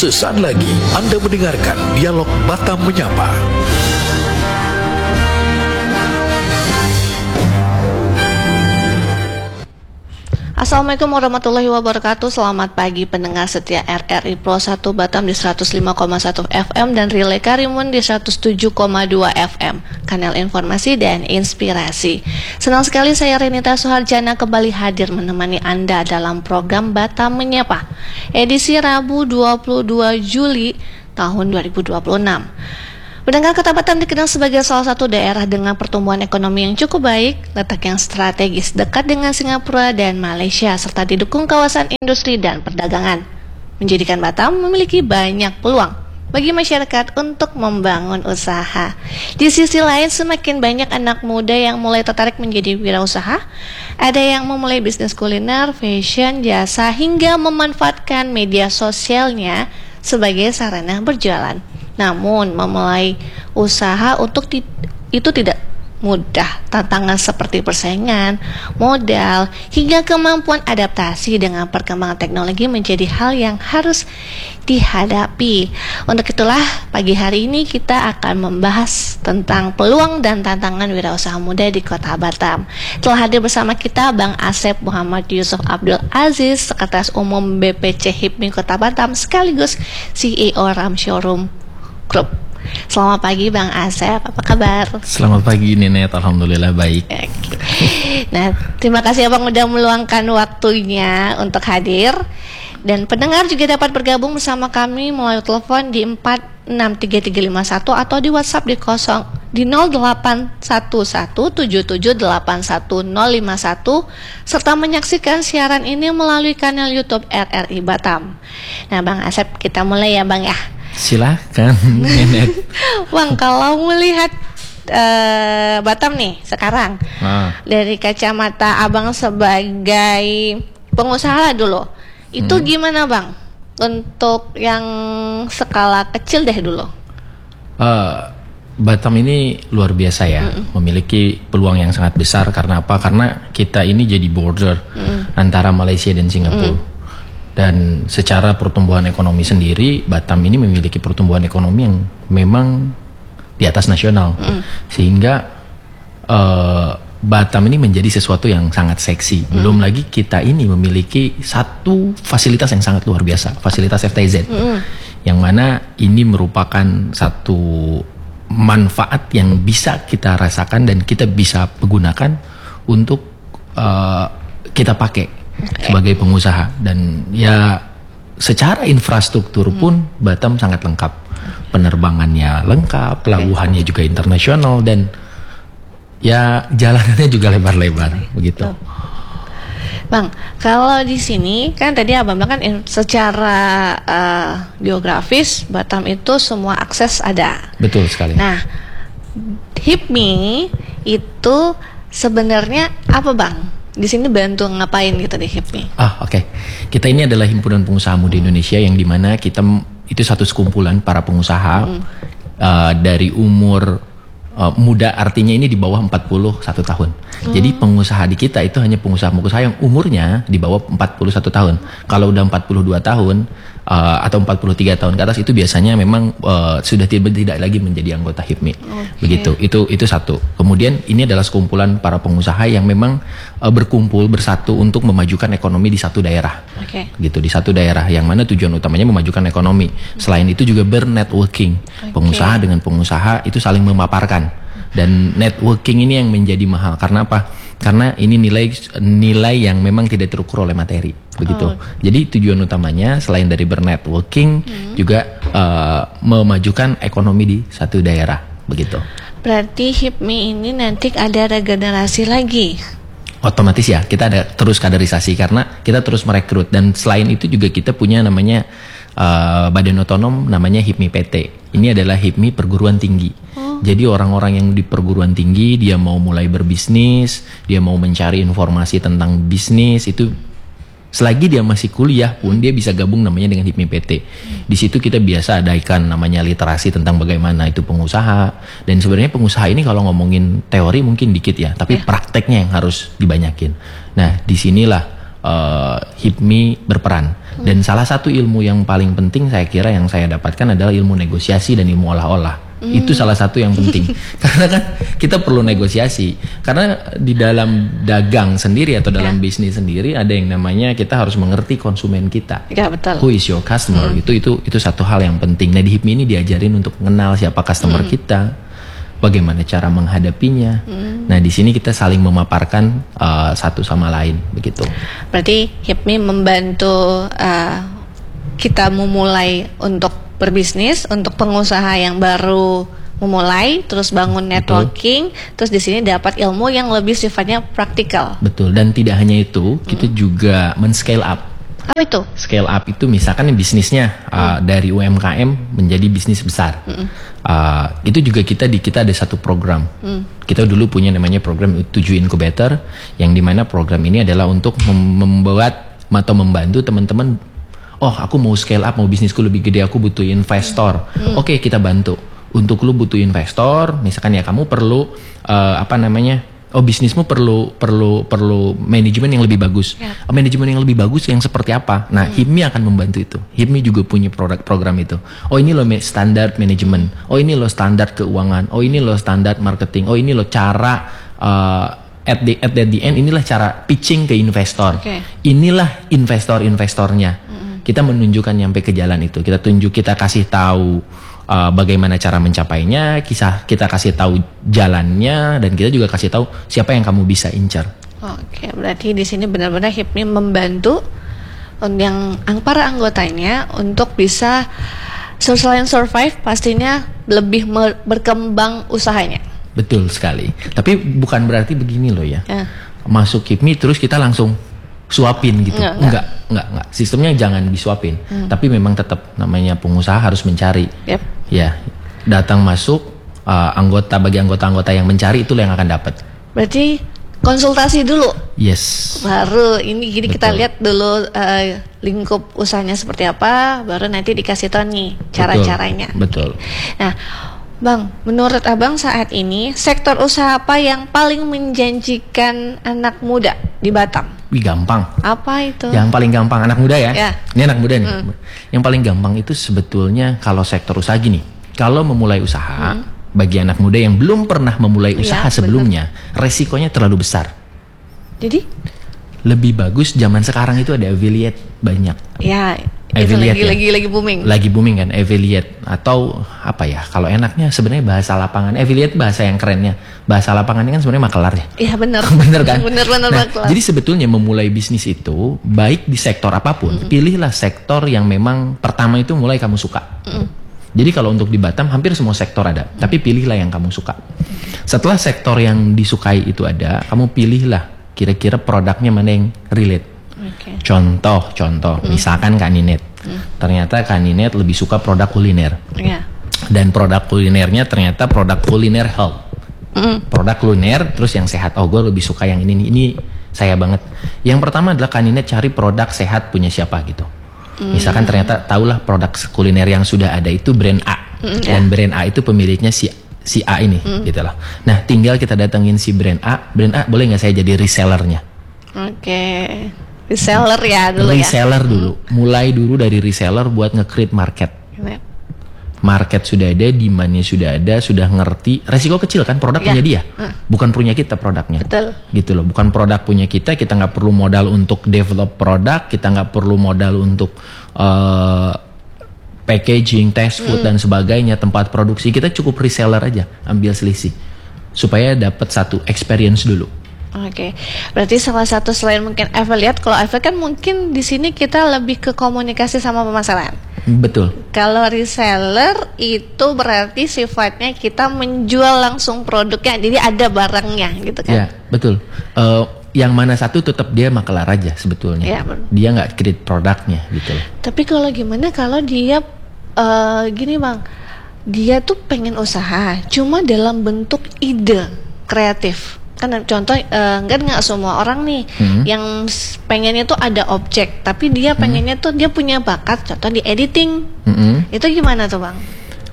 Sesaat lagi Anda mendengarkan Dialog Batam Menyapa. Assalamualaikum warahmatullahi wabarakatuh. Selamat pagi pendengar setia RRI Pro 1 Batam di 105,1 FM dan Relay Karimun di 107,2 FM. Kanal informasi dan inspirasi. Senang sekali saya Renita Suharjana kembali hadir menemani Anda dalam program Batam Menyapa, edisi Rabu 22 Juli tahun 2026. Pendengar, Kota Batam dikenal sebagai salah satu daerah dengan pertumbuhan ekonomi yang cukup baik, letak yang strategis dekat dengan Singapura dan Malaysia, serta didukung kawasan industri dan perdagangan, menjadikan Batam memiliki banyak peluang bagi masyarakat untuk membangun usaha. Di sisi lain, semakin banyak anak muda yang mulai tertarik menjadi wirausaha. Ada yang memulai bisnis kuliner, fashion, jasa, hingga memanfaatkan media sosialnya sebagai sarana berjualan. Namun, memulai usaha itu tidak mudah. Tantangan seperti persaingan, modal, hingga kemampuan adaptasi dengan perkembangan teknologi menjadi hal yang harus dihadapi. Untuk itulah, pagi hari ini kita akan membahas tentang peluang dan tantangan wirausaha muda di Kota Batam. Telah hadir bersama kita Bang Asep Muhammad Yusuf Abdul Aziz, Sekretaris Umum BPC HIPMI Kota Batam, sekaligus CEO Ram Showroom Group. Selamat pagi Bang Asep, apa kabar? Selamat pagi Nenet, alhamdulillah baik. Nah, terima kasih Abang udah meluangkan waktunya untuk hadir. Dan pendengar juga dapat bergabung bersama kami melalui telepon di 463351 atau di WhatsApp di 081177810151 serta menyaksikan siaran ini melalui kanal YouTube RRI Batam. Nah, Bang Asep, kita mulai ya Bang ya. Silahkan Nenet. Bang, kalau melihat Batam nih sekarang dari kacamata Abang sebagai pengusaha dulu, itu gimana Bang untuk yang skala kecil deh dulu? Batam ini luar biasa ya, memiliki peluang yang sangat besar. Karena apa? Karena kita ini jadi border antara Malaysia dan Singapura. Dan secara pertumbuhan ekonomi sendiri, Batam ini memiliki pertumbuhan ekonomi yang memang di atas nasional. Sehingga Batam ini menjadi sesuatu yang sangat seksi. Belum lagi kita ini memiliki satu fasilitas yang sangat luar biasa, fasilitas FTZ. Yang mana ini merupakan satu manfaat yang bisa kita rasakan dan kita bisa gunakan untuk kita pakai sebagai pengusaha. Dan ya secara infrastruktur pun Batam sangat lengkap. Penerbangannya lengkap, pelabuhannya juga internasional, dan ya jalanannya juga lebar-lebar begitu. Bang, kalau di sini kan tadi Abang bilang kan secara geografis Batam itu semua akses ada. Betul sekali. Nah, HIPMI itu sebenarnya apa Bang? Di sini bantu ngapain gitu di HIPMI? Oke. Kita ini adalah himpunan pengusaha muda Indonesia yang dimana kita itu satu sekumpulan para pengusaha dari umur muda, artinya ini di bawah 41 tahun. Jadi pengusaha di kita itu hanya pengusaha-pengusaha yang umurnya di bawah 41 tahun. Kalau udah 42 tahun atau 43 tahun ke atas itu biasanya memang sudah tidak lagi menjadi anggota HIPMI. Begitu. Itu satu. Kemudian ini adalah sekumpulan para pengusaha yang memang berkumpul bersatu untuk memajukan ekonomi di satu daerah. Gitu, di satu daerah yang mana tujuan utamanya memajukan ekonomi. Selain itu juga bernetworking. Pengusaha dengan pengusaha itu saling memaparkan. Dan networking ini yang menjadi mahal. Karena apa? Karena ini nilai yang memang tidak terukur oleh materi. Begitu. Jadi tujuan utamanya selain dari bernetworking juga memajukan ekonomi di satu daerah. Begitu. Berarti HIPMI ini nanti ada regenerasi lagi? Otomatis ya, kita ada terus kaderisasi karena kita terus merekrut. Dan selain itu juga kita punya namanya badan otonom namanya HIPMI PT. Ini adalah HIPMI perguruan tinggi. Jadi orang-orang yang di perguruan tinggi, dia mau mulai berbisnis, dia mau mencari informasi tentang bisnis, itu selagi dia masih kuliah pun dia bisa gabung namanya dengan HIPMI PT. Di situ kita biasa adakan namanya literasi tentang bagaimana itu pengusaha. Dan sebenarnya pengusaha ini kalau ngomongin teori mungkin dikit ya, tapi prakteknya yang harus dibanyakin. Nah, disinilah HIPMI berperan. Dan salah satu ilmu yang paling penting saya kira yang saya dapatkan adalah ilmu negosiasi dan ilmu olah-olah. Itu salah satu yang penting. Karena kan kita perlu negosiasi. Karena di dalam dagang sendiri atau dalam bisnis sendiri ada yang namanya kita harus mengerti konsumen kita. Ya, betul. Who is your customer? Itu satu hal yang penting. Nah, di HIPMI ini diajarin untuk mengenal siapa customer kita, bagaimana cara menghadapinya. Nah, di sini kita saling memaparkan satu sama lain, begitu. Berarti HIPMI membantu kita memulai untuk berbisnis, untuk pengusaha yang baru memulai, terus bangun networking, terus di sini dapat ilmu yang lebih sifatnya praktikal. Betul. Dan tidak hanya itu, kita juga men-scale up. Apa itu? Scale up itu misalkan bisnisnya dari UMKM menjadi bisnis besar. Itu juga kita ada satu program. Kita dulu punya namanya program 7 Incubator, yang dimana program ini adalah untuk membuat atau membantu teman-teman. Oh, aku mau scale up, mau bisnisku lebih gede, aku butuh investor. Oke, kita bantu. Untuk lu butuh investor, misalkan ya kamu perlu bisnismu perlu manajemen yang lebih bagus. Manajemen yang lebih bagus yang seperti apa? Nah, HIPMI akan membantu itu. HIPMI juga punya program itu. Oh, ini loh standar manajemen. Oh, ini loh standar keuangan. Oh, ini loh standar marketing. Oh, ini loh cara at the end inilah cara pitching ke investor. Inilah investornya. Kita menunjukkan nyampe ke jalan itu. Kita kasih tahu bagaimana cara mencapainya, kita kasih tahu jalannya, dan kita juga kasih tahu siapa yang kamu bisa incar. Oke, berarti di sini benar-benar HIPMI membantu yang para anggotanya untuk bisa selain survive, pastinya lebih berkembang usahanya. Betul sekali. Tapi bukan berarti begini loh ya. Masuk HIPMI terus kita langsung suapin gitu. Enggak. Sistemnya jangan disuapin. Tapi memang tetap namanya pengusaha harus mencari. Ya, datang masuk bagi anggota-anggota yang mencari itulah yang akan dapat. Berarti konsultasi dulu. Yes. Baru ini gini kita lihat dulu lingkup usahanya seperti apa, baru nanti dikasih tahu nih cara-caranya. Betul. Nah, Bang, menurut Abang saat ini sektor usaha apa yang paling menjanjikan anak muda di Batam? Wih, gampang. Apa itu? Yang paling gampang anak muda ya. Ini anak muda nih. Yang paling gampang itu sebetulnya kalau sektor usaha gini. Kalau memulai usaha bagi anak muda yang belum pernah memulai usaha sebelumnya, resikonya terlalu besar. Jadi lebih bagus zaman sekarang itu ada affiliate banyak. Ya, affiliate itu lagi booming. Lagi booming kan affiliate, atau apa ya? Kalau enaknya sebenarnya bahasa lapangan. Affiliate bahasa yang kerennya. Bahasa lapangannya kan sebenarnya makelar ya. Iya, benar. Bener kan? Bener makelar. Jadi sebetulnya memulai bisnis itu baik di sektor apapun, pilihlah sektor yang memang pertama itu mulai kamu suka. Jadi kalau untuk di Batam hampir semua sektor ada, tapi pilihlah yang kamu suka. Setelah sektor yang disukai itu ada, kamu pilihlah kira-kira produknya mana yang relate. Contoh, misalkan Kak Ninet. Ternyata Kak Ninet lebih suka produk kuliner. Dan produk kulinernya ternyata produk kuliner health. Produk kuliner terus yang sehat. Oh, gue lebih suka yang ini saya banget. Yang pertama adalah Kak Ninet cari produk sehat punya siapa gitu. Misalkan ternyata tahulah produk kuliner yang sudah ada itu brand A. Dan brand A itu pemiliknya si A ini gitu loh. Nah, tinggal kita datengin si brand A boleh nggak saya jadi resellernya? Reseller ya dulu. Reseller dulu. Mulai dulu dari reseller buat nge-create market. Market sudah ada, demand-nya sudah ada, sudah ngerti. Resiko kecil kan, produk punya dia. Bukan punya kita produknya. Betul. Gitu loh, bukan produk punya kita nggak perlu modal untuk develop produk, kita nggak perlu modal untuk packaging, test food dan sebagainya, tempat produksi. Kita cukup reseller aja, ambil selisih. Supaya dapat satu experience dulu. Berarti salah satu selain mungkin affiliate, kalau affiliate kan mungkin di sini kita lebih ke komunikasi sama pemasaran. Betul. Kalau reseller itu berarti sifatnya kita menjual langsung produknya, jadi ada barangnya gitu kan? Ya, betul. Yang mana satu tetap dia makelar aja sebetulnya. Dia nggak create produknya gitu loh. Tapi kalau gimana kalau dia gini Bang, dia tuh pengen usaha, cuma dalam bentuk ide kreatif. Kan contoh nggak semua orang nih yang pengennya tuh ada objek, tapi dia pengennya tuh dia punya bakat, contoh di editing. Itu gimana tuh Bang?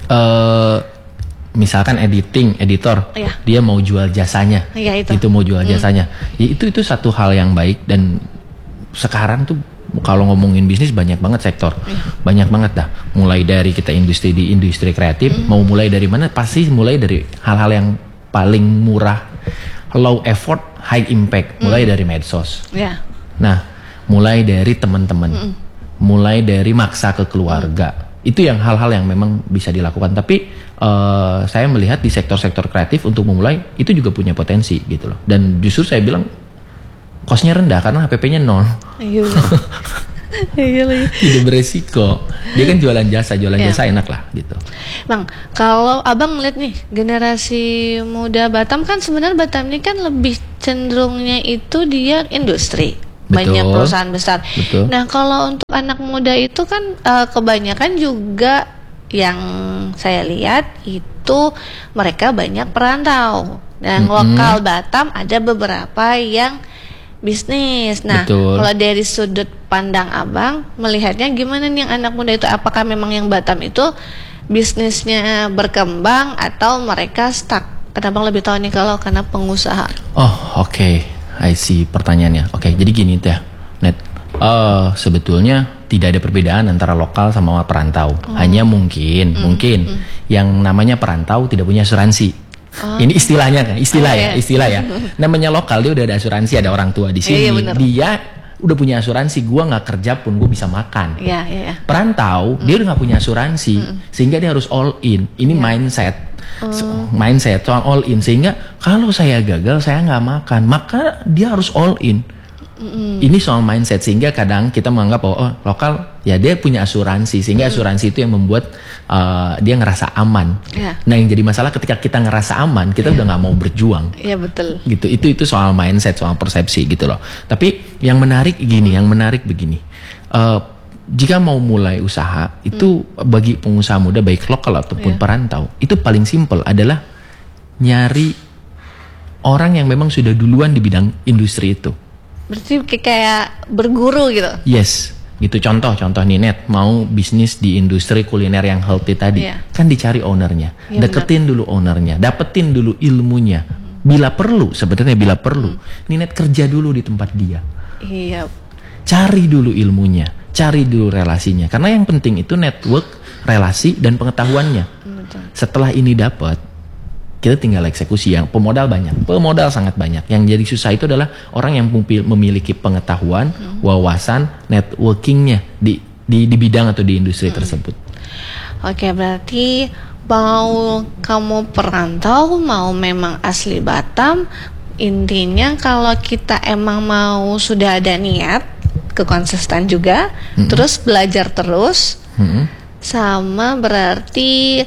Misalkan editor, dia mau jual jasanya, itu mau jual jasanya. Ya, itu satu hal yang baik dan sekarang tuh kalau ngomongin bisnis banyak banget sektor, banyak banget dah. Mulai dari kita di industri kreatif, mau mulai dari mana? Pasti mulai dari hal-hal yang paling murah, low effort, high impact. Mulai dari medsos. Ya. Nah, mulai dari teman-teman, mulai dari maksa ke keluarga. Itu yang hal-hal yang memang bisa dilakukan. Tapi saya melihat di sektor-sektor kreatif untuk memulai itu juga punya potensi gitu loh. Dan justru saya bilang cost-nya rendah karena HPP-nya 0. Iya. Iya lagi. Tidak beresiko. Dia kan jualan jasa enak lah gitu. Bang, kalau abang ngeliat nih generasi muda Batam kan sebenarnya Batam ini kan lebih cenderungnya itu dia industri. Banyak Betul. perusahaan besar. Betul. Nah, kalau untuk anak muda itu kan kebanyakan juga yang saya lihat itu mereka banyak perantau. Dan lokal Batam ada beberapa yang bisnis. Nah, Betul. kalau dari sudut pandang abang melihatnya gimana nih yang anak muda itu? Apakah memang yang Batam itu bisnisnya berkembang atau mereka stuck? Karena abang lebih tahu nih kalau karena pengusaha. Oh, oke. I see pertanyaannya. Oke, jadi gini ya, Net. Sebetulnya tidak ada perbedaan antara lokal sama perantau. Hanya mungkin yang namanya perantau tidak punya asuransi. Ini istilahnya kan, istilah ya. Namanya lokal dia udah ada asuransi, ada orang tua di sini. Dia udah punya asuransi, gua nggak kerja pun gua bisa makan. Iya. Perantau dia udah nggak punya asuransi, sehingga dia harus all in. Ini mindset soal all in, sehingga kalau saya gagal saya nggak makan, maka dia harus all in. Ini soal mindset, sehingga kadang kita menganggap lokal ya dia punya asuransi, sehingga asuransi itu yang membuat dia ngerasa aman. Nah, yang jadi masalah ketika kita ngerasa aman, kita udah nggak mau berjuang. Iya, betul. Gitu. Itu soal mindset, soal persepsi gitu loh. Tapi yang menarik begini. Jika mau mulai usaha itu bagi pengusaha muda baik lokal ataupun perantau, itu paling simpel adalah nyari orang yang memang sudah duluan di bidang industri itu. Berarti kayak berguru gitu. Yes, gitu. Contoh nih Net, mau bisnis di industri kuliner yang healthy tadi, kan dicari ownernya, deketin dulu ownernya, dapetin dulu ilmunya. Bila perlu, nih Net kerja dulu di tempat dia. Iya. Cari dulu ilmunya. Cari dulu relasinya, karena yang penting itu network, relasi, dan pengetahuannya. Betul. Setelah ini dapat, kita tinggal eksekusi. Yang pemodal sangat banyak. Yang jadi susah itu adalah orang yang memiliki pengetahuan, wawasan, networkingnya di bidang atau di industri tersebut. Oke, berarti mau kamu perantau, mau memang asli Batam, intinya kalau kita emang mau sudah ada niat, konsisten juga, terus belajar terus, sama berarti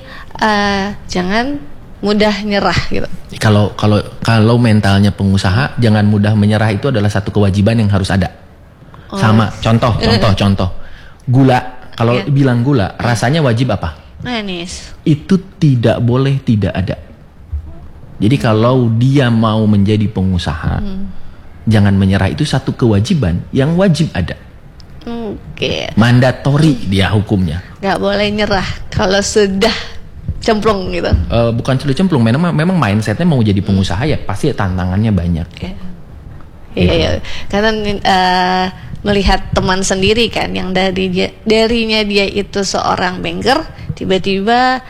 jangan mudah nyerah gitu. Kalau mentalnya pengusaha, jangan mudah menyerah itu adalah satu kewajiban yang harus ada. Sama contoh, gula. Kalau bilang gula, rasanya wajib apa? Manis. Itu tidak boleh tidak ada. Jadi kalau dia mau menjadi pengusaha, jangan menyerah, itu satu kewajiban yang wajib ada. Mandatori dia hukumnya. Gak boleh nyerah kalau sudah cemplung gitu. Bukan sudah cemplung, memang mindsetnya mau jadi pengusaha ya pasti tantangannya banyak. Iya. Karena melihat teman sendiri kan yang darinya dia itu seorang banker, tiba-tiba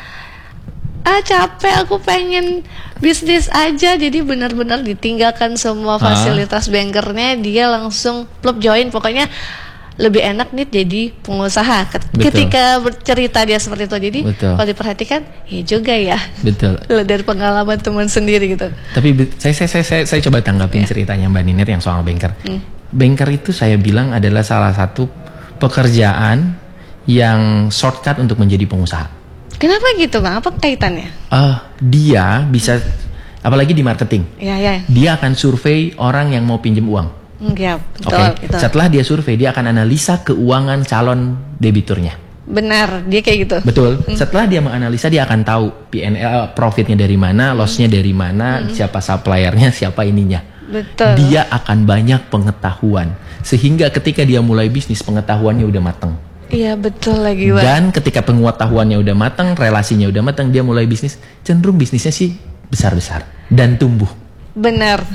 capek, aku pengen bisnis aja, jadi benar-benar ditinggalkan semua fasilitas bankernya, dia langsung plop join. Pokoknya lebih enak nih jadi pengusaha. Ketika bercerita dia seperti itu, jadi kalau diperhatikan ya juga ya. Betul. Dari pengalaman teman sendiri gitu. Tapi saya coba tanggapin ceritanya Mbak Ninir yang soal banker. Banker itu saya bilang adalah salah satu pekerjaan yang shortcut untuk menjadi pengusaha. Kenapa gitu Bang? Apa kaitannya? Dia bisa, apalagi di marketing. Iya. Dia akan survei orang yang mau pinjam uang. Iya, betul. Setelah dia survei, dia akan analisa keuangan calon debiturnya. Benar, dia kayak gitu. Betul. Setelah dia menganalisa, dia akan tahu PNL, profitnya dari mana, lossnya dari mana, siapa suppliernya, siapa ininya. Betul. Dia akan banyak pengetahuan, sehingga ketika dia mulai bisnis, pengetahuannya udah mateng. Iya, betul lagi, Bang. Dan ketika pengetahuannya udah matang, relasinya udah matang, dia mulai bisnis, cenderung bisnisnya sih besar-besar dan tumbuh. Benar.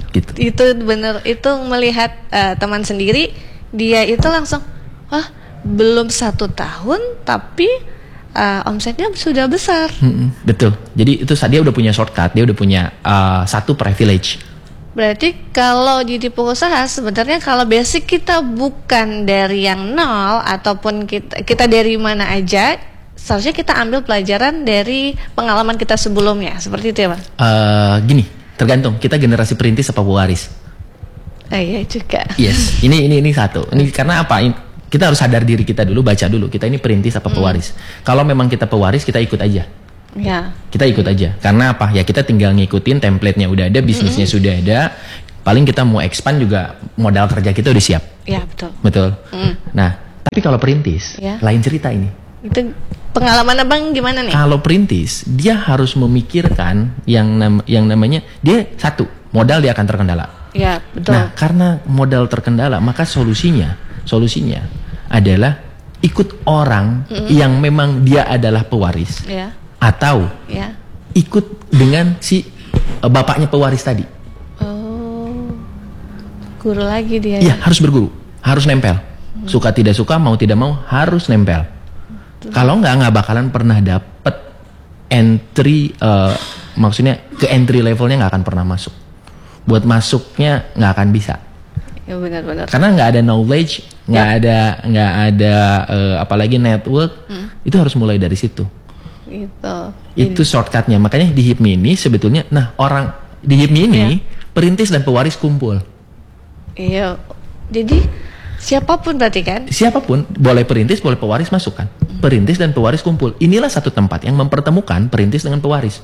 gitu. Itu bener, itu melihat teman sendiri, dia itu langsung, wah belum 1 tahun tapi omsetnya sudah besar. Betul. Jadi itu dia udah punya shortcut, dia udah punya satu privilege. Berarti kalau jadi pengusaha sebenarnya kalau basic kita bukan dari yang nol ataupun kita dari mana aja, seharusnya kita ambil pelajaran dari pengalaman kita sebelumnya, seperti itu ya Bang? Gini, tergantung kita generasi perintis apa pewaris. Iya juga. Yes, ini satu. Ini karena apa? Kita harus sadar diri kita dulu, baca dulu. Kita ini perintis apa pewaris. Kalau memang kita pewaris, kita ikut aja. Ya. Kita ikut aja. Karena apa? Ya kita tinggal ngikutin template-nya udah ada, bisnisnya sudah ada. Paling kita mau expand juga modal kerja kita udah siap. Ya betul. Betul. Nah, tapi kalau perintis, lain cerita ini. Itu pengalaman Abang gimana nih? Kalau perintis, dia harus memikirkan yang namanya dia satu, modal dia akan terkendala. Ya, betul. Nah, karena modal terkendala, maka solusinya adalah ikut orang yang memang dia adalah pewaris. Ya. Atau ikut dengan si bapaknya pewaris tadi. Oh. Guru lagi dia. Iya, harus berguru, harus nempel. Suka tidak suka, mau tidak mau harus nempel. Kalau nggak bakalan pernah dapet entry, maksudnya ke entry levelnya nggak akan pernah masuk. Buat masuknya nggak akan bisa. Ya benar-benar. Karena nggak ada knowledge, nggak ada apalagi network, itu harus mulai dari situ. Itu shortcutnya. Makanya di HIPMI ini sebetulnya, nah orang di HIPMI ini perintis dan pewaris kumpul. Iya. Jadi siapapun berarti kan? Siapapun, boleh perintis, boleh pewaris masuk kan. Perintis dan pewaris kumpul. Inilah satu tempat yang mempertemukan perintis dengan pewaris.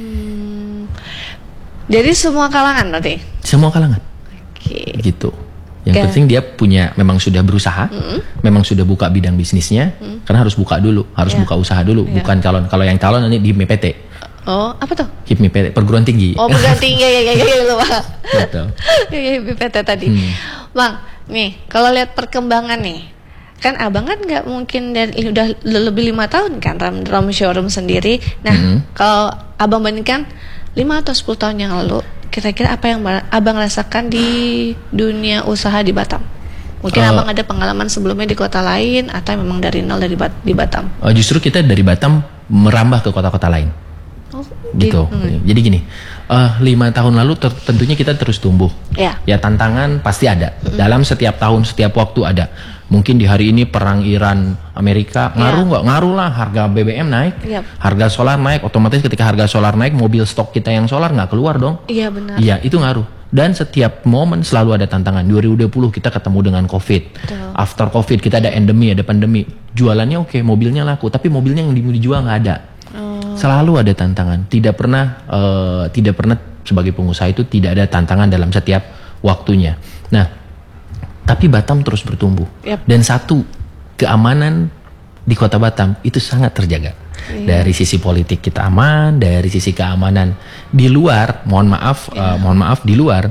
Jadi semua kalangan berarti? Semua kalangan. Oke. Gitu. Yang penting dia punya, memang sudah berusaha, memang sudah buka bidang bisnisnya, karena harus buka dulu, harus buka usaha dulu, bukan calon. Kalau yang calon nanti di HIPMI PT. Oh, apa tuh? HIPMI PT, perguruan tinggi. Oh, perguruan tinggi, ya, lupa. Betul. Ya, PT tadi. Bang, nih, kalau lihat perkembangan nih, kan abang kan nggak mungkin udah lebih 5 tahun kan ram showroom sendiri. Nah, kalau abang bandingkan 5 atau 10 tahun yang lalu, kira-kira apa yang abang rasakan di dunia usaha di Batam? Mungkin abang ada pengalaman sebelumnya di kota lain atau memang dari nol di Batam? Justru kita dari Batam merambah ke kota-kota lain. Oh, gitu. Jadi gini, 5 tahun lalu tentunya kita terus tumbuh. Ya tantangan pasti ada. Dalam setiap tahun, setiap waktu ada. Mungkin di hari ini perang Iran Amerika ngaruh nggak? Ngaruh lah, harga BBM naik, harga solar naik. Otomatis ketika harga solar naik, mobil stok kita yang solar nggak keluar dong. Iya benar. Iya, itu ngaruh. Dan setiap momen selalu ada tantangan. 2020 kita ketemu dengan COVID. After COVID kita ada endemi, ada pandemi. Jualannya oke, mobilnya laku, tapi mobilnya yang dijual nggak ada. Selalu ada tantangan. Tidak pernah sebagai pengusaha itu tidak ada tantangan dalam setiap waktunya. Nah, tapi Batam terus bertumbuh. Dan satu, keamanan di kota Batam itu sangat terjaga. Dari sisi politik kita aman, dari sisi keamanan di luar, mohon maaf di luar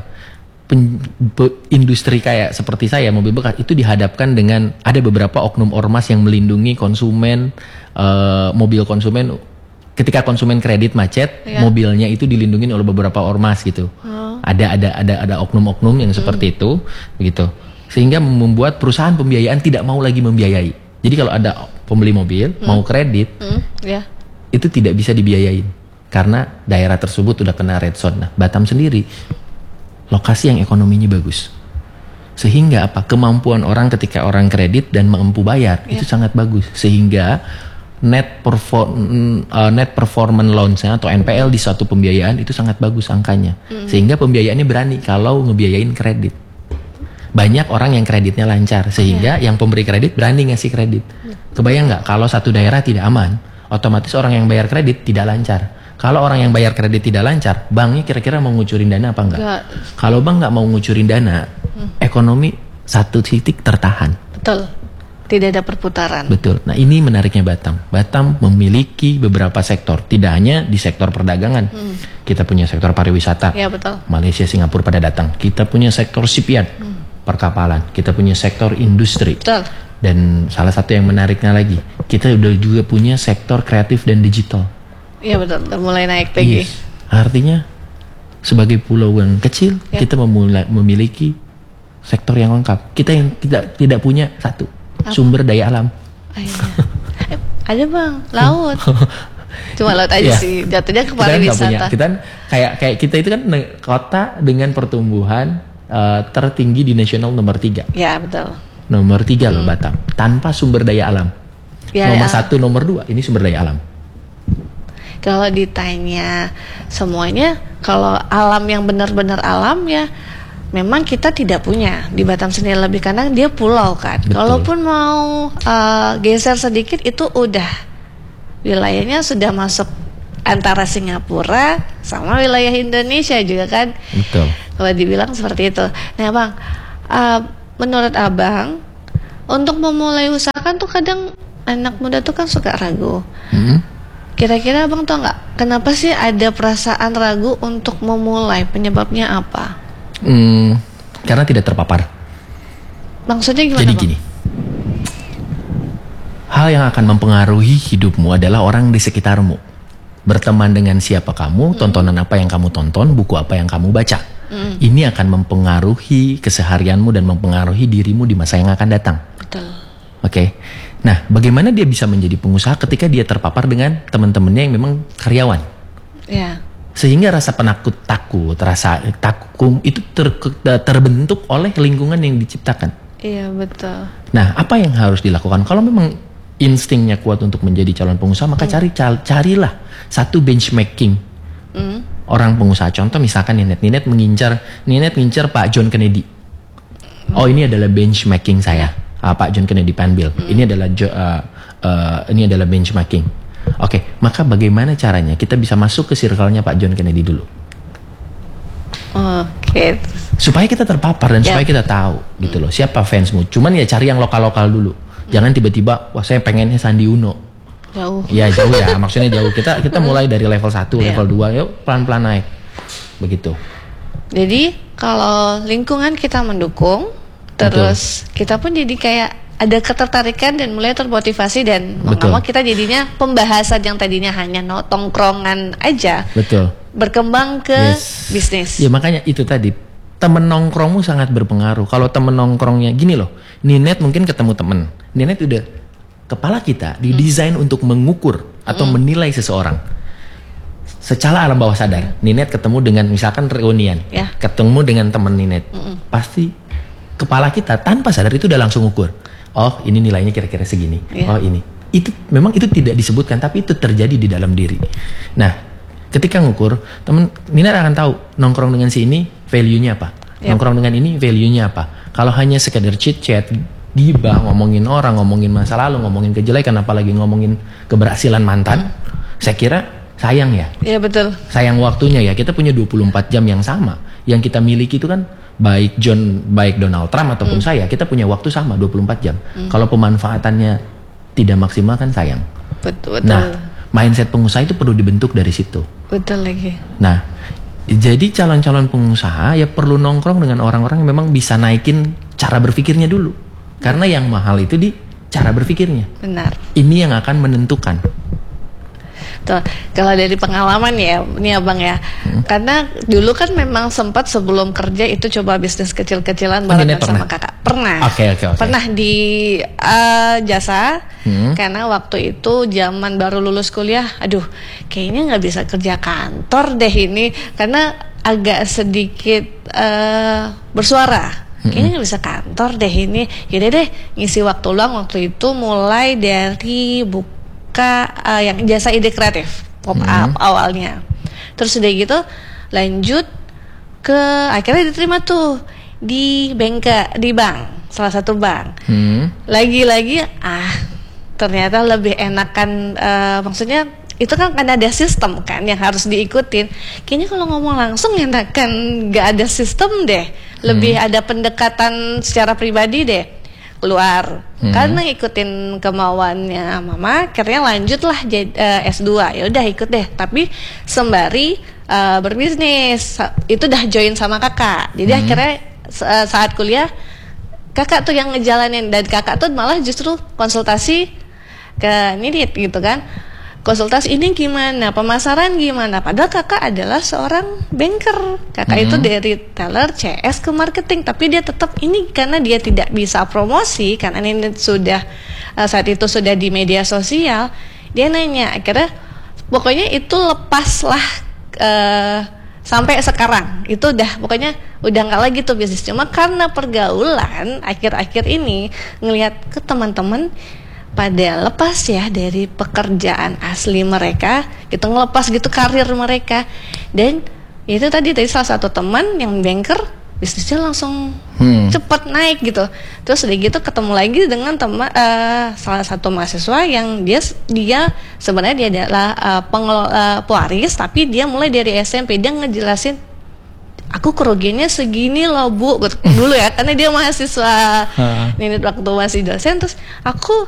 industri kayak seperti saya mobil bekas itu dihadapkan dengan ada beberapa oknum ormas yang melindungi konsumen, mobil konsumen. Ketika konsumen kredit macet, mobilnya itu dilindungi oleh beberapa ormas gitu. Ada oknum-oknum yang seperti itu, begitu. Sehingga membuat perusahaan pembiayaan tidak mau lagi membiayai. Jadi kalau ada pembeli mobil mau kredit, itu tidak bisa dibiayain karena daerah tersebut udah kena red zone. Nah, Batam sendiri lokasi yang ekonominya bagus, sehingga apa kemampuan orang ketika orang kredit dan mampu bayar itu sangat bagus, sehingga net performance loan-nya atau NPL di suatu pembiayaan itu sangat bagus angkanya, sehingga pembiayaannya berani kalau ngebiayain kredit. Banyak orang yang kreditnya lancar, sehingga yang pemberi kredit berani ngasih kredit. Kebayang nggak kalau satu daerah tidak aman, otomatis orang yang bayar kredit tidak lancar. Kalau orang yang bayar kredit tidak lancar, banknya kira-kira mau ngucurin dana apa enggak? Kalau bank nggak mau ngucurin dana, ekonomi satu titik tertahan. Betul. Tidak ada perputaran. Betul. Nah, ini menariknya Batam. Batam memiliki beberapa sektor, tidak hanya di sektor perdagangan. Kita punya sektor pariwisata. Ya, betul. Malaysia, Singapura pada datang. Kita punya sektor shipyard, perkapalan. Kita punya sektor industri. Betul. Dan salah satu yang menariknya lagi, kita udah juga punya sektor kreatif dan digital. Iya betul, udah mulai naik lagi. Artinya sebagai pulau yang kecil, kita memiliki sektor yang lengkap. Kita yang tidak punya satu sumber daya alam. Ada bang, laut. Cuma laut aja sih, jatuhnya ke pariwisata. Kita kayak kita itu kan kota dengan pertumbuhan tertinggi di nasional nomor 3. Ya betul. Nomor 3 loh Batam, tanpa sumber daya alam. Nomor 1, nomor 2 ini sumber daya alam. Kalau ditanya semuanya, kalau alam yang benar-benar alam ya memang kita tidak punya di Batam sendiri, lebih karena dia pulau kan. Betul. Kalaupun mau geser sedikit itu udah wilayahnya sudah masuk antara Singapura sama wilayah Indonesia juga kan. Betul. Kalau dibilang seperti itu. Nah bang, menurut abang untuk memulai usaha kan tuh kadang anak muda tuh kan suka ragu. Kira-kira abang tau nggak kenapa sih ada perasaan ragu untuk memulai, penyebabnya apa? Karena tidak terpapar. Maksudnya gimana? Jadi bang? gini, hal yang akan mempengaruhi hidupmu adalah orang di sekitarmu. Berteman dengan siapa kamu, tontonan apa yang kamu tonton, buku apa yang kamu baca. Ini akan mempengaruhi keseharianmu dan mempengaruhi dirimu di masa yang akan datang. Betul. Oke. Nah, bagaimana dia bisa menjadi pengusaha ketika dia terpapar dengan teman-temannya yang memang karyawan? Ya. Sehingga rasa takut, rasa takut itu terbentuk oleh lingkungan yang diciptakan. Iya betul. Nah, apa yang harus dilakukan? Kalau memang instingnya kuat untuk menjadi calon pengusaha, maka carilah satu benchmarking orang pengusaha. Contoh misalkan Ninet ngincar Pak John Kennedy. Oh, ini adalah benchmarking saya. Pak John Kennedy Panbil. Ini adalah benchmarking. Oke, maka bagaimana caranya kita bisa masuk ke circle-nya Pak John Kennedy dulu? Oke. Supaya kita terpapar dan supaya kita tahu gitu loh, siapa fansmu. Cuman ya cari yang lokal-lokal dulu. Jangan tiba-tiba, wah saya pengennya Sandi Uno. Jauh. Ya jauh ya, maksudnya jauh. Kita mulai dari level 1, level 2, yuk pelan-pelan naik. Begitu. Jadi kalau lingkungan kita mendukung, terus kita pun jadi kayak ada ketertarikan dan mulai termotivasi, dan mau nggak mau kita jadinya pembahasan yang tadinya hanya tongkrongan aja. Betul. Berkembang ke bisnis. Ya makanya itu tadi, temen nongkrongmu sangat berpengaruh. Kalau temen nongkrongnya gini loh, Ninet mungkin ketemu temen, Ninet udah, kepala kita didesain untuk mengukur atau menilai seseorang secara alam bawah sadar. Ninet ketemu dengan misalkan reunian, ketemu dengan temen Ninet, pasti kepala kita tanpa sadar itu udah langsung ukur. Oh ini nilainya kira-kira segini. Oh ini. Itu memang itu tidak disebutkan, tapi itu terjadi di dalam diri. Nah, ketika ngukur, temen Nina akan tahu nongkrong dengan si ini value-nya apa. Nongkrong dengan ini value-nya apa. Kalau hanya sekedar chit-chat, gibah, ngomongin orang, ngomongin masa lalu, ngomongin kejelekan, apalagi ngomongin keberhasilan mantan, saya kira sayang ya. Iya betul. Sayang waktunya ya. Kita punya 24 jam yang sama. Yang kita miliki itu kan baik Donald Trump ataupun saya, kita punya waktu sama 24 jam. Kalau pemanfaatannya tidak maksimal kan sayang. Betul. Nah, mindset pengusaha itu perlu dibentuk dari situ. Betul lagi. Nah, jadi calon-calon pengusaha ya perlu nongkrong dengan orang-orang yang memang bisa naikin cara berpikirnya dulu. Karena yang mahal itu di cara berpikirnya. Benar. Ini yang akan menentukan. Tuh, kalau dari pengalaman ya, ini abang ya, karena dulu kan memang sempat sebelum kerja itu coba bisnis kecil-kecilan bareng sama kakak. Pernah. Okay. Pernah di jasa, karena waktu itu zaman baru lulus kuliah, aduh, kayaknya nggak bisa kerja kantor deh ini, karena agak sedikit bersuara. Kayaknya nggak bisa kantor deh ini. Yaudah deh, ngisi waktu luang waktu itu mulai dari yang jasa ide kreatif pop up awalnya, terus udah gitu lanjut ke akhirnya diterima tuh di bank, salah satu bank. Lagi-lagi ternyata lebih enakan, maksudnya itu kan ada sistem kan yang harus diikutin. Kayaknya kalau ngomong langsung enakan gak ada sistem deh, lebih ada pendekatan secara pribadi deh. Keluar karena ngikutin kemauannya mama, akhirnya lanjutlah S2. Ya udah ikut deh, tapi sembari berbisnis itu udah join sama kakak. Jadi akhirnya saat kuliah kakak tuh yang ngejalanin, dan kakak tuh malah justru konsultasi ke Nidit gitu kan. konsultasi ini gimana, pemasaran gimana. Padahal kakak adalah seorang banker. Kakak itu dari teller CS ke marketing, tapi dia tetap ini karena dia tidak bisa promosi karena ini sudah saat itu sudah di media sosial. Dia nanya, akhirnya pokoknya itu lepaslah sampai sekarang itu pokoknya udah nggak lagi tuh bisnis. Cuma karena pergaulan akhir-akhir ini ngelihat ke teman-teman pada lepas ya dari pekerjaan asli mereka, gitu ngelepas gitu karir mereka. Dan itu tadi salah satu teman yang banker bisnisnya langsung cepat naik gitu. Terus udah gitu ketemu lagi dengan teman salah satu mahasiswa yang dia sebenarnya dia adalah pewaris, tapi dia mulai dari SMP dia ngejelasin, aku kerugiannya segini loh Bu, dulu ya karena dia mahasiswa ini waktu masih dosen. Terus aku